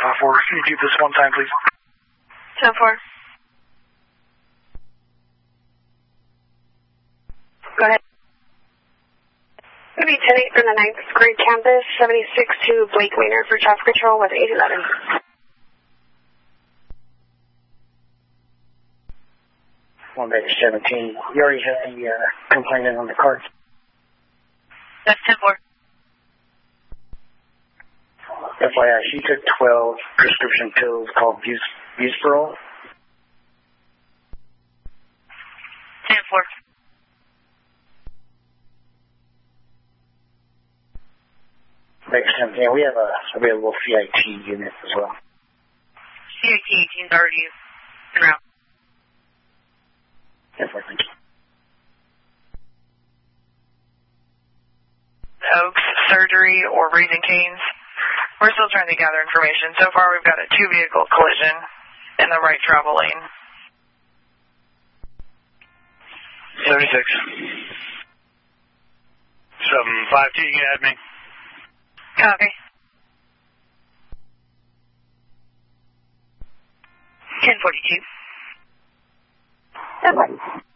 10-4. Can you do this one time, please? 10-4. Go ahead. It'll be 10-8 from the 9th grade campus, 76 to Blake Maynard for traffic control with 811. One back 17. You already have the complainant on the card. That's 10-4. FYI, she took 12 prescription pills called Buspirol. 10-4. Back 17. We have a available CIT unit as well. CIT 18's already en route. 10-4, thank you. Oaks, surgery, or Raising Cane's. We're still trying to gather information. So far, we've got a 2-vehicle collision in the right travel lane. 76. 752, you can add me. Copy. 1042.